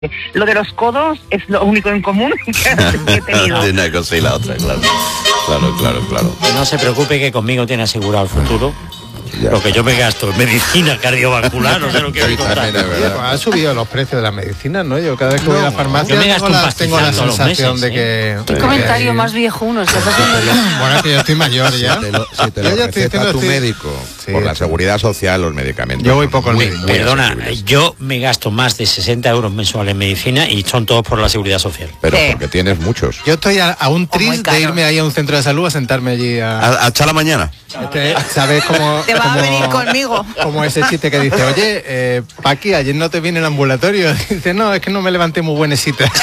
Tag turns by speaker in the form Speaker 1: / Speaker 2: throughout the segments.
Speaker 1: Lo de los codos es lo único en común que he tenido.
Speaker 2: De una cosa y la otra, claro. Claro.
Speaker 3: Que no se preocupe, que conmigo tiene asegurado el futuro.
Speaker 2: Ya.
Speaker 3: Lo que yo me gasto en medicina cardiovascular, no sé lo que voy a contar.
Speaker 4: Han subido los precios de las medicinas, ¿no? Yo cada vez que voy a la farmacia tengo la sensación de que...
Speaker 5: Qué comentario más viejuno estás haciendo.
Speaker 4: Bueno, es que yo estoy mayor ya.
Speaker 6: Si te lo receta tu médico, por la seguridad social, los medicamentos.
Speaker 4: Yo voy poco al médico.
Speaker 3: Perdona, yo me gasto más de 60 euros mensuales en medicina y son todos por la seguridad social.
Speaker 6: Pero porque tienes muchos.
Speaker 4: Yo estoy a un tris de irme ahí a un centro de salud a sentarme allí
Speaker 2: ¿A echar la mañana?
Speaker 4: ¿Sabes cómo...?
Speaker 5: Te va a venir conmigo.
Speaker 4: Como ese chiste que dice, oye, Paqui, ayer no te viene el ambulatorio. Dice, no, es que no me levanté muy buenecita.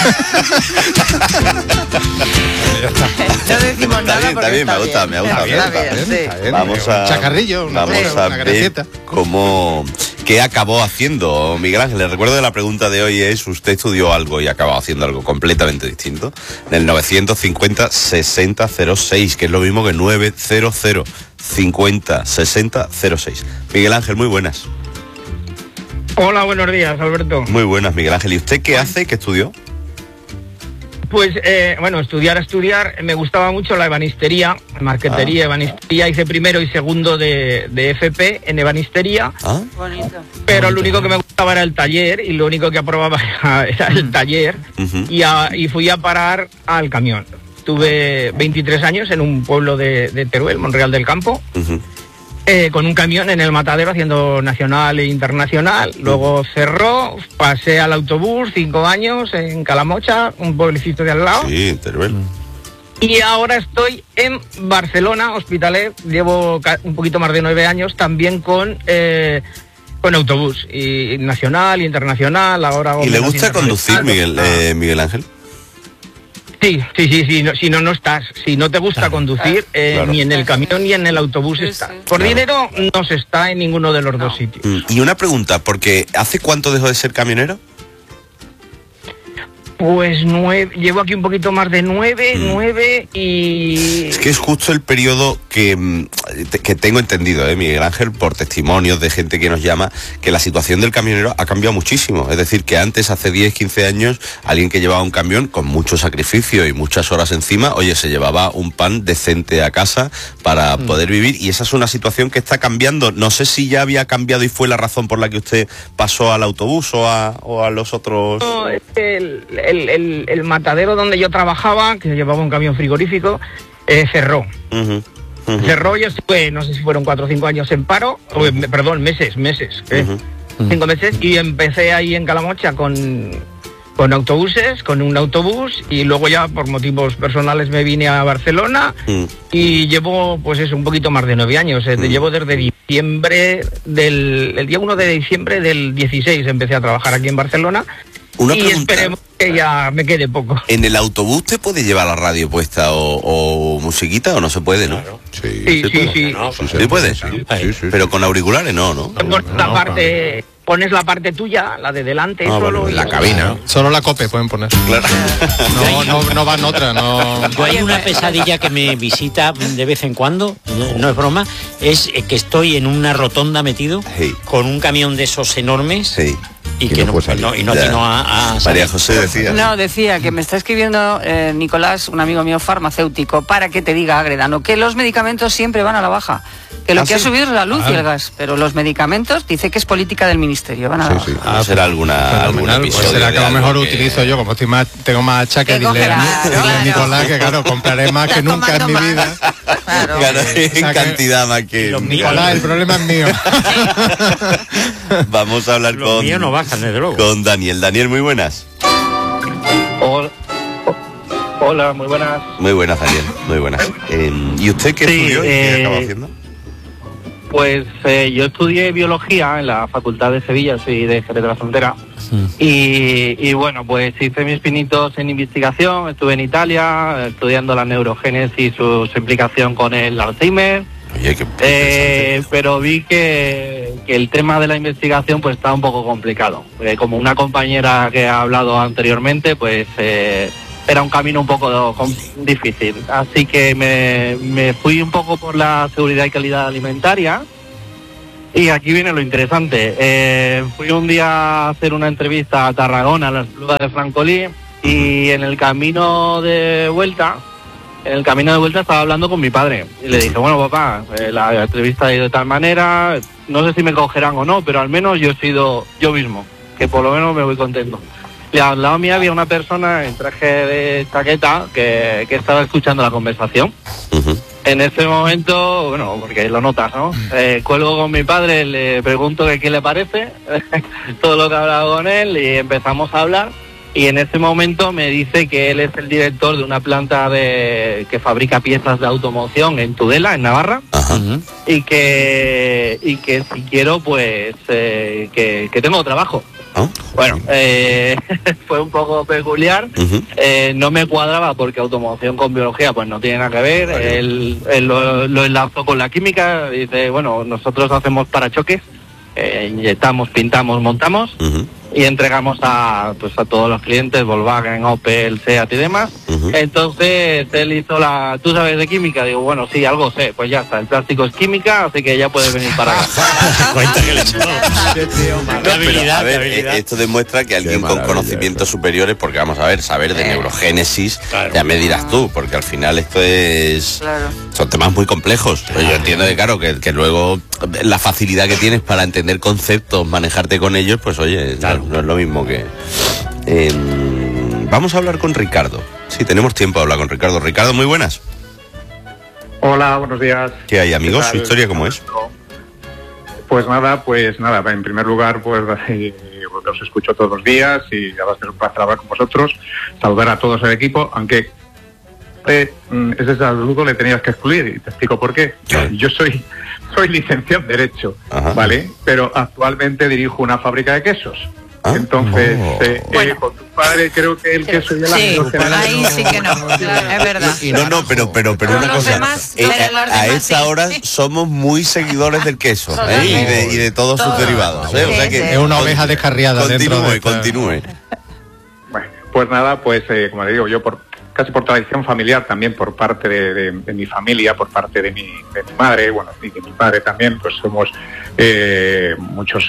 Speaker 5: No decimos nada
Speaker 2: Está bien, me gusta.
Speaker 5: bien.
Speaker 2: Vamos a...
Speaker 4: Chacarrillo,
Speaker 2: vamos a ver qué acabó haciendo Miguel Ángel. Le recuerdo que la pregunta de hoy es: usted estudió algo y acabó haciendo algo completamente distinto. En el 950-6006, que es lo mismo que 900-50-6006. Miguel Ángel, muy buenas.
Speaker 7: Hola, buenos días, Alberto.
Speaker 2: Muy buenas, Miguel Ángel. ¿Y usted qué hace? ¿Qué estudió?
Speaker 7: Pues, estudiar, me gustaba mucho la ebanistería, marquetería, ebanistería, hice primero y segundo de FP en ebanistería,
Speaker 5: Bonito.
Speaker 7: pero lo único que me gustaba era el taller, y lo único que aprobaba era el taller, y fui a parar al camión. Tuve 23 años en un pueblo de Teruel, Monreal del Campo, con un camión en el matadero haciendo nacional e internacional. Luego cerró, pasé al autobús 5 años en Calamocha, un pueblecito de al lado.
Speaker 2: Sí, Teruel.
Speaker 7: Y ahora estoy en Barcelona, Hospitalet. Llevo un poquito más de 9 años también con autobús, y nacional, y internacional. Ahora
Speaker 2: ¿Y le gusta conducir, Miguel Ángel?
Speaker 7: Sí, si no estás. Si no te gusta conducir, ni en el camión ni en el autobús estás. Por dinero no se está en ninguno de los dos sitios.
Speaker 2: Y una pregunta, porque ¿hace cuánto dejó de ser camionero?
Speaker 7: Pues llevo aquí un poquito más de 9 y...
Speaker 2: Es que es justo el periodo que tengo entendido, Miguel Ángel, por testimonios de gente que nos llama, que la situación del camionero ha cambiado muchísimo. Es decir, que antes, hace 10, 15 años, alguien que llevaba un camión con mucho sacrificio y muchas horas encima, oye, se llevaba un pan decente a casa para poder vivir, y esa es una situación que está cambiando. No sé si ya había cambiado y fue la razón por la que usted pasó al autobús o a los otros...
Speaker 7: No, el matadero donde yo trabajaba, que llevaba un camión frigorífico, cerró. Cerró, yo estuve, no sé si fueron 4 o 5 años en paro, meses, 5 meses, y empecé ahí en Calamocha con autobuses, con un autobús, y luego ya por motivos personales me vine a Barcelona, y llevo, pues eso, un poquito más de 9 años. Llevo desde diciembre, el día 1 de diciembre del 16 empecé a trabajar aquí en Barcelona.
Speaker 2: Una
Speaker 7: y
Speaker 2: pregunta.
Speaker 7: Esperemos que ya me quede poco.
Speaker 2: ¿En el autobús te puede llevar la radio puesta o musiquita, o no se puede, no?
Speaker 6: Claro.
Speaker 7: Sí.
Speaker 2: ¿Sí puede? Sí. Pero con auriculares no.
Speaker 7: Pones la parte tuya, la de delante, solo.
Speaker 6: La cabina.
Speaker 4: Solo la COPE pueden poner.
Speaker 2: Claro.
Speaker 4: No van otra, no.
Speaker 3: Yo hay una pesadilla que me visita de vez en cuando, no es broma, es que estoy en una rotonda metido con un camión de esos enormes. Y que no atino a
Speaker 2: María José decía.
Speaker 5: No, decía que me está escribiendo Nicolás, un amigo mío farmacéutico, para que te diga, Agredano, que los medicamentos siempre van a la baja. Que lo que ha subido es la luz y el gas, pero los medicamentos dice que es política del ministerio, van a la baja.
Speaker 2: Será algún episodio.
Speaker 4: Pues será que a lo mejor utilizo yo, como tengo más achaques, dile a Nicolás que claro, compraré más que nunca en mi vida.
Speaker 5: Claro,
Speaker 2: en cantidad más que...
Speaker 4: Nicolás, el problema es mío.
Speaker 2: Vamos a hablar
Speaker 3: Los míos no bajan, desde luego.
Speaker 2: con Daniel. Daniel, muy buenas.
Speaker 8: Hola, muy buenas.
Speaker 2: Muy buenas, Daniel, muy buenas. ¿Y usted qué estudió y qué acabó haciendo?
Speaker 8: Pues yo estudié biología en la Facultad de Sevilla, soy de Jerez de la Frontera. Y bueno, pues hice mis pinitos en investigación, estuve en Italia estudiando la neurogénesis y su implicación con el Alzheimer.
Speaker 2: Oye, qué
Speaker 8: pero vi que el tema de la investigación pues está un poco complicado. Como una compañera que ha hablado anteriormente, pues era un camino un poco difícil. Así que me fui un poco por la seguridad y calidad alimentaria. Y aquí viene lo interesante. Fui un día a hacer una entrevista a Tarragona, a la Espluga de Francolí, y en el camino de vuelta estaba hablando con mi padre. Y le dije, bueno, papá, la entrevista ha ido de tal manera, no sé si me cogerán o no, pero al menos yo he sido yo mismo, que por lo menos me voy contento. Y al lado mío había una persona en traje de chaqueta que estaba escuchando la conversación. En ese momento, bueno, porque lo notas, ¿no? Cuelgo con mi padre, le pregunto que qué le parece, todo lo que he hablado con él, y empezamos a hablar. Y en ese momento me dice que él es el director de una planta que fabrica piezas de automoción en Tudela, en Navarra. Y que si quiero, pues, que tengo trabajo. Bueno, fue un poco peculiar. No me cuadraba porque automoción con biología pues no tiene nada que ver. Él lo enlazó con la química. Dice, bueno, nosotros hacemos parachoques, inyectamos, pintamos, montamos y entregamos a todos los clientes, Volkswagen, Opel, Seat y demás. Entonces él hizo ¿tú sabes de química? Digo, bueno, sí, algo sé. Pues ya está, el plástico es química, así que ya puedes venir para acá.
Speaker 3: Cuenta que le echó.
Speaker 2: A ver, esto demuestra que alguien con conocimientos superiores, porque vamos a ver, saber de neurogénesis, ya me dirás tú, porque al final esto son temas muy complejos. Pues yo entiendo que luego la facilidad que tienes para entender conceptos, manejarte con ellos, pues oye, no es lo mismo que... vamos a hablar con Ricardo. Sí, tenemos tiempo de hablar con Ricardo. Ricardo, muy buenas.
Speaker 9: Hola, buenos días.
Speaker 2: ¿Qué hay, amigos? ¿Su historia cómo es?
Speaker 9: Pues nada, en primer lugar, pues os escucho todos los días y ya va a ser un placer hablar con vosotros, saludar a todos el equipo, aunque ese saludo le tenías que excluir y te explico por qué. Yo soy licenciado en Derecho, ¿vale? Pero actualmente dirijo una fábrica de quesos. Entonces, con tu padre creo que el queso y el
Speaker 5: ahí sí que no, es verdad.
Speaker 2: Pero una cosa, a esta hora somos muy seguidores del queso y de todos sus derivados. O sea que
Speaker 4: es una oveja descarriada dentro de
Speaker 2: continúe.
Speaker 9: Bueno, pues nada, como le digo, yo casi por tradición familiar, también por parte de mi familia, por parte de mi madre, bueno, y de mi padre también, pues somos muchos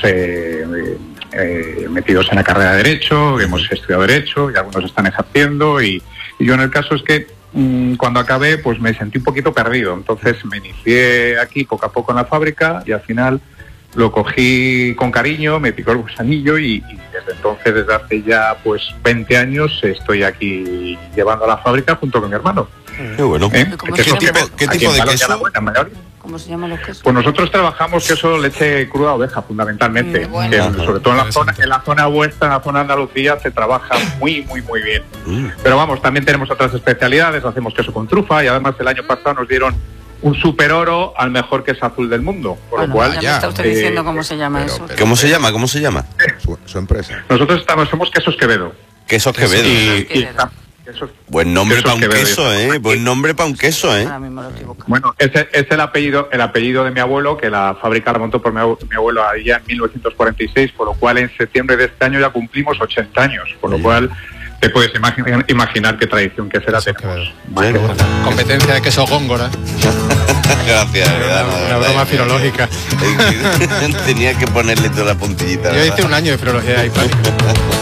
Speaker 9: metidos en la carrera de Derecho, hemos estudiado Derecho y algunos están ejerciendo y yo en el caso es que cuando acabé pues me sentí un poquito perdido, entonces me inicié aquí poco a poco en la fábrica y al final lo cogí con cariño, me picó el gusanillo y desde entonces, desde hace ya pues 20 años, estoy aquí llevando a la fábrica junto con mi hermano.
Speaker 2: Qué bueno. ¿Qué tipo de queso?
Speaker 5: ¿Cómo se llaman los quesos?
Speaker 9: Pues nosotros trabajamos queso leche cruda oveja, fundamentalmente. Sobre todo en la zona vuestra, en la zona de Andalucía, se trabaja muy bien. Pero vamos, también tenemos otras especialidades, hacemos queso con trufa y además el año pasado nos dieron un super oro al mejor queso azul del mundo, por lo cual
Speaker 5: ya me está usted diciendo cómo se llama eso.
Speaker 2: ¿Cómo se llama?
Speaker 6: Su empresa.
Speaker 9: Nosotros somos Quesos Quevedo.
Speaker 2: Quesos Quevedo. Buen nombre para un queso, buen nombre para un queso,
Speaker 9: Bueno, ese es el apellido de mi abuelo, que la fábrica la montó por mi abuelo allá en 1946, por lo cual en septiembre de este año ya cumplimos 80 años, por lo cual te puedes imaginar qué tradición quesera tenemos.
Speaker 4: Competencia de queso Góngora.
Speaker 2: Gracias,
Speaker 4: una broma filológica.
Speaker 2: Tenía que ponerle toda la puntillita.
Speaker 4: Yo hice un año de filología hispánica.